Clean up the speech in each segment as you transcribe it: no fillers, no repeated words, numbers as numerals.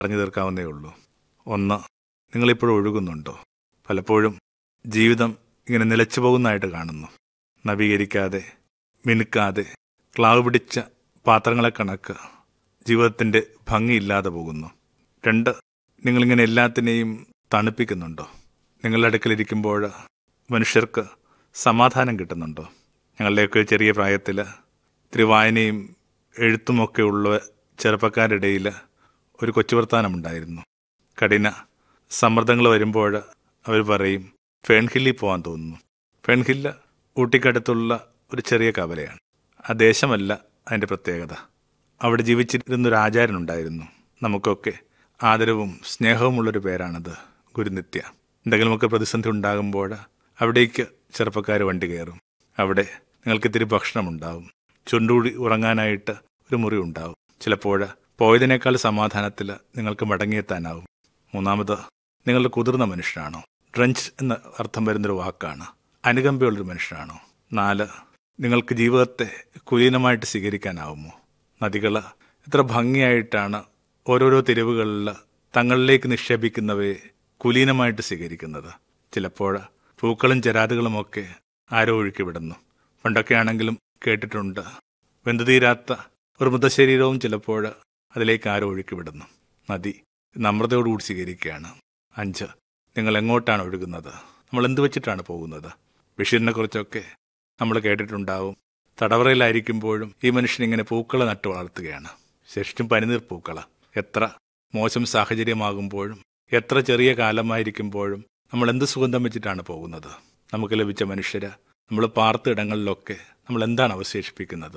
പറഞ്ഞു തീർക്കാവുന്നേ ഉള്ളൂ. ഒന്ന്, നിങ്ങളിപ്പോഴും ഒഴുകുന്നുണ്ടോ? പലപ്പോഴും ജീവിതം ഇങ്ങനെ നിലച്ചു പോകുന്നതായിട്ട് കാണുന്നു. നവീകരിക്കാതെ, മിനുക്കാതെ, ക്ലാവ് പിടിച്ച പാത്രങ്ങളെ കണക്ക് ജീവിതത്തിൻ്റെ ഭംഗിയില്ലാതെ പോകുന്നു. രണ്ട്, നിങ്ങളിങ്ങനെ എല്ലാത്തിനെയും തണുപ്പിക്കുന്നുണ്ടോ? നിങ്ങളുടെ അടുക്കലിരിക്കുമ്പോൾ മനുഷ്യർക്ക് സമാധാനം കിട്ടുന്നുണ്ടോ? ഞങ്ങളുടെയൊക്കെ ചെറിയ പ്രായത്തിൽ ഇത്തിരി വായനയും എഴുത്തുമൊക്കെ ഉള്ള ചെറുപ്പക്കാരുടെ ഇടയിൽ ഒരു കൊച്ചുവർത്താനമുണ്ടായിരുന്നു. കഠിന സമ്മർദ്ദങ്ങൾ വരുമ്പോൾ അവർ പറയും, ഫേൺഹില്ലിൽ പോകാൻ തോന്നുന്നു. ഫേൺഹില്ല് ഊട്ടിക്കടുത്തുള്ള ഒരു ചെറിയ കവലയാണ്. ആ ദേശമല്ല അതിൻ്റെ പ്രത്യേകത. അവിടെ ജീവിച്ചിരുന്നൊരു ആചാര്യനുണ്ടായിരുന്നു. നമുക്കൊക്കെ ആദരവും സ്നേഹവുമുള്ളൊരു പേരാണത്, ഗുരുനിത്യ. എന്തെങ്കിലുമൊക്കെ പ്രതിസന്ധി ഉണ്ടാകുമ്പോൾ അവിടേക്ക് ചെറുപ്പക്കാർ വണ്ടി കയറും. അവിടെ നിങ്ങൾക്ക് ഇത്തിരി ഭക്ഷണമുണ്ടാവും, ചുണ്ടൂടി ഉറങ്ങാനായിട്ട് ഒരു മുറി ഉണ്ടാവും. ചിലപ്പോൾ പോയതിനേക്കാൾ സമാധാനത്തിൽ നിങ്ങൾക്ക് മടങ്ങിയെത്താനാവും. മൂന്നാമത്, നിങ്ങളുടെ കുതിർന്ന മനുഷ്യനാണോ? ഡ്രഞ്ച് എന്ന അർത്ഥം വരുന്നൊരു വാക്കാണ്. അനുകമ്പയുള്ളൊരു മനുഷ്യനാണോ? 4, നിങ്ങൾക്ക് ജീവിതത്തെ കുലീനമായിട്ട് സ്വീകരിക്കാനാവുമോ? നദികൾ എത്ര ഭംഗിയായിട്ടാണ് ഓരോരോ തെരുവുകളിൽ തങ്ങളിലേക്ക് നിക്ഷേപിക്കുന്നവയെ കുലീനമായിട്ട് സ്വീകരിക്കുന്നത്. ചിലപ്പോൾ പൂക്കളും ചെരാതുകളുമൊക്കെ ആരോ ഒഴുക്കി വിടുന്നു. പണ്ടൊക്കെ ആണെങ്കിലും കേട്ടിട്ടുണ്ട്, വെന്തുതീരാത്ത ഒരു മൃതശരീരവും ചിലപ്പോൾ അതിലേക്ക് ആരോ ഒഴുക്കി വിടുന്നു. നദി നമ്രതയോടുകൂടി സ്വീകരിക്കുകയാണ്. 5, നിങ്ങൾ എങ്ങോട്ടാണ് ഒഴുകുന്നത്? നമ്മൾ എന്ത് വെച്ചിട്ടാണ് പോകുന്നത്? ബഷീറിനെ കുറിച്ചൊക്കെ നമ്മൾ കേട്ടിട്ടുണ്ടാവും. തടവറയിലായിരിക്കുമ്പോഴും ഈ മനുഷ്യനിങ്ങനെ പൂക്കളെ നട്ടു വളർത്തുകയാണ്. ശരിക്കും പനിനീർ പൂക്കൾ. എത്ര മോശം സാഹചര്യമാകുമ്പോഴും, എത്ര ചെറിയ കാലമായിരിക്കുമ്പോഴും നമ്മൾ എന്ത് സുഗന്ധം വെച്ചിട്ടാണ് പോകുന്നത്? നമുക്ക് ലഭിച്ച മനുഷ്യരെ നമ്മൾ പാർത്ത ഇടങ്ങളിലൊക്കെ നമ്മൾ എന്താണ് അവശേഷിപ്പിക്കുന്നത്?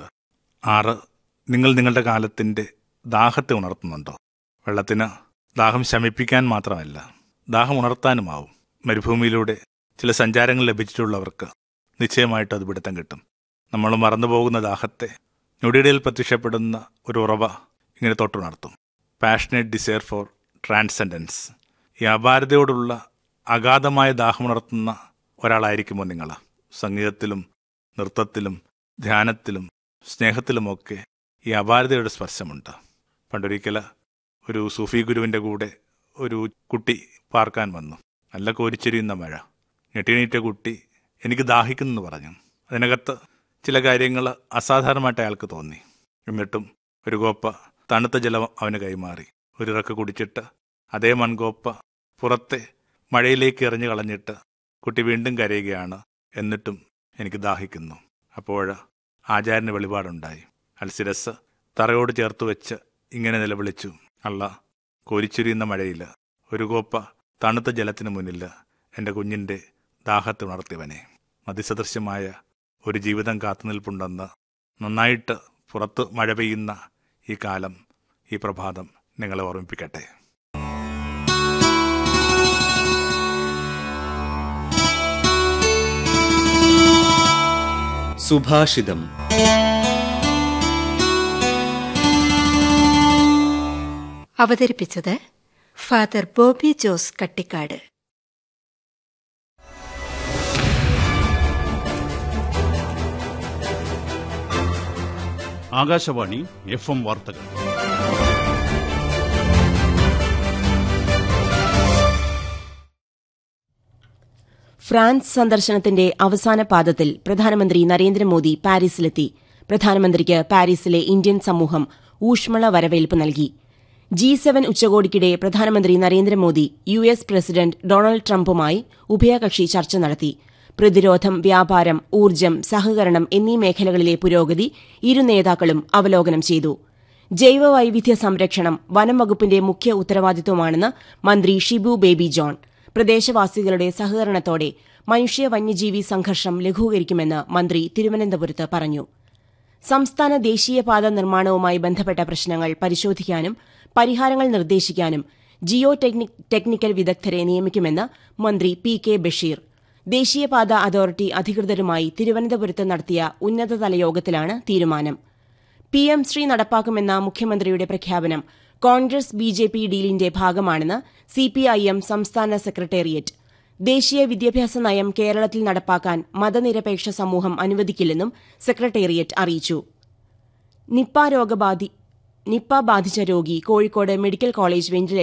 6, നിങ്ങൾ നിങ്ങളുടെ കാലത്തിൻ്റെ ദാഹത്തെ ഉണർത്തുന്നുണ്ടോ? വെള്ളത്തിന് ദാഹം ശമിപ്പിക്കാൻ മാത്രമല്ല, ദാഹം ഉണർത്താനുമാവും. മരുഭൂമിയിലൂടെ ചില സഞ്ചാരങ്ങൾ ലഭിച്ചിട്ടുള്ളവർക്ക് നിശ്ചയമായിട്ട് അത് പിടുത്തം കിട്ടും. നമ്മൾ മറന്നുപോകുന്ന ദാഹത്തെ ഞൊടിയിടയിൽ പ്രത്യക്ഷപ്പെടുന്ന ഒരു ഉറവ ഇങ്ങനെ തൊട്ടുണർത്തും. Passionate desire four transcendence. ഈ അപാരതയോടുള്ള അഗാധമായ ദാഹമുണർത്തുന്ന ഒരാളായിരിക്കുമോ നിങ്ങൾ? സംഗീതത്തിലും നൃത്തത്തിലും ധ്യാനത്തിലും സ്നേഹത്തിലുമൊക്കെ ഈ അപാരതയുടെ സ്പർശമുണ്ട്. പണ്ടൊരിക്കൽ ഒരു സൂഫി ഗുരുവിൻ്റെ കൂടെ ഒരു കുട്ടി പാർക്കാൻ വന്നു. നല്ല കോരിച്ചെരിയുന്ന മഴ. ഞെട്ടിണീറ്റ കുട്ടി എനിക്ക് ദാഹിക്കുന്നെന്ന് പറഞ്ഞു. അതിനകത്ത് ചില കാര്യങ്ങൾ അസാധാരണമായിട്ട് അയാൾക്ക് തോന്നി. എന്നിട്ടും ഒരു കോപ്പ തണുത്ത ജലം അവന് കൈമാറി. ഒരിറക്ക് കുടിച്ചിട്ട് അതേ മൺകോപ്പ പുറത്തെ മഴയിലേക്ക് എറിഞ്ഞു കളഞ്ഞിട്ട് കുട്ടി വീണ്ടും കരയുകയാണ്. എന്നിട്ടും എനിക്ക് ദാഹിക്കുന്നു. അപ്പോൾ ആചാര്യന് വെളിപാടുണ്ടായി. അൽസിരസ് തറയോട് ചേർത്ത് വെച്ച് ഇങ്ങനെ നിലവിളിച്ചു, അല്ല, കോരിച്ചൊരിയുന്ന മഴയിൽ ഒരു കോപ്പ തണുത്ത ജലത്തിന് മുന്നിൽ എൻ്റെ കുഞ്ഞിൻ്റെ ദാഹത്തെ ഉണർത്തിയവനെ. അതിസദൃശ്യമായ ഒരു ജീവിതം കാത്തുനിൽപ്പുണ്ടെന്ന് നന്നായിട്ട് പുറത്ത് മഴ പെയ്യുന്ന ഈ കാലം, ഈ പ്രഭാതം നിങ്ങളെ ഓർമ്മിപ്പിക്കട്ടെ. സുഭാഷിതം. അവതരിപ്പിച്ചത് ഫാദർ ബോബി ജോസ് കട്ടിക്കാട്. ആകാശവാണി FM വാർത്തകൾ. ഫ്രാൻസ് സന്ദർശനത്തിന്റെ അവസാന പാദത്തിൽ പ്രധാനമന്ത്രി നരേന്ദ്രമോദി പാരീസിലെത്തി. പ്രധാനമന്ത്രിക്ക് പാരീസിലെ ഇന്ത്യൻ സമൂഹം ഊഷ്മള വരവേൽപ്പ് നൽകി. G7 ഉച്ചകോടിക്കിടെ പ്രധാനമന്ത്രി നരേന്ദ്രമോദി US പ്രസിഡന്റ് ഡൊണാൾഡ് ട്രംപുമായി ഉഭയകക്ഷി ചർച്ച നടത്തി. പ്രതിരോധം, വ്യാപാരം, ഊർജ്ജം, സഹകരണം എന്നീ മേഖലകളിലെ പുരോഗതി ഇരു നേതാക്കളും അവലോകനം ചെയ്തു. ജൈവവൈവിധ്യ സംരക്ഷണം വനം വകുപ്പിന്റെ മുഖ്യ ഉത്തരവാദിത്വമാണെന്ന് മന്ത്രി ഷിബു ബേബി ജോൺ. പ്രദേശവാസികളുടെ സഹകരണത്തോടെ മനുഷ്യ വന്യജീവി സംഘർഷം ലഘൂകരിക്കുമെന്ന് മന്ത്രി തിരുവനന്തപുരത്ത് പറഞ്ഞു. സംസ്ഥാന ദേശീയപാത നിർമ്മാണവുമായി ബന്ധപ്പെട്ട പ്രശ്നങ്ങൾ പരിശോധിക്കാനും പരിഹാരങ്ങൾ നിർദ്ദേശിക്കാനും ജിയോ ടെക്നിക്കൽ വിദഗ്ധരെ നിയമിക്കുമെന്ന് മന്ത്രി P.K. ബഷീർ. ദേശീയപാത അതോറിറ്റി അധികൃതരുമായി തിരുവനന്തപുരത്ത് നടത്തിയ ഉന്നതതല യോഗത്തിലാണ് തീരുമാനം. PM ശ്രീ നടപ്പാക്കുമെന്ന മുഖ്യമന്ത്രിയുടെ പ്രഖ്യാപനം കോൺഗ്രസ് BJP ഡീലിന്റെ ഭാഗമാണെന്ന് CPIM സംസ്ഥാന സെക്രട്ടേറിയറ്റ്. ദേശീയ വിദ്യാഭ്യാസ നയം കേരളത്തിൽ നടപ്പാക്കാൻ മതനിരപേക്ഷ സമൂഹം അനുവദിക്കില്ലെന്നും സെക്രട്ടേറിയറ്റ് അറിയിച്ചു. നിപ്പ നിപ്പ ബാധിച്ച രോഗി കോഴിക്കോട് മെഡിക്കൽ കോളേജ് വെന്റിലേറ്ററിൽ